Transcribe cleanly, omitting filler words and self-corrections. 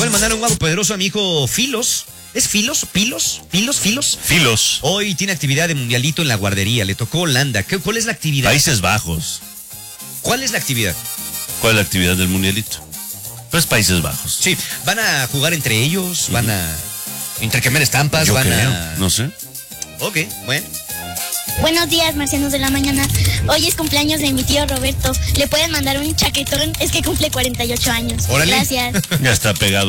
pueden mandar un guapo poderoso a mi hijo Filos. ¿Es Filos? ¿Pilos? ¿Filos? ¿Filos? Filos. Hoy tiene actividad de mundialito en la guardería. Le tocó Holanda. ¿Cuál es la actividad? Países Bajos. ¿Cuál es la actividad? ¿Cuál es la actividad del mundialito? Pues Países Bajos. Sí, van a jugar entre ellos, van a intercambiar estampas, Yo van creo, a... no sé. Ok, bueno. Buenos días, marcianos de la mañana. Hoy es cumpleaños de mi tío Roberto. ¿Le pueden mandar un chaquetón? Es que cumple 48 años. Órale. Gracias. Ya está pegado.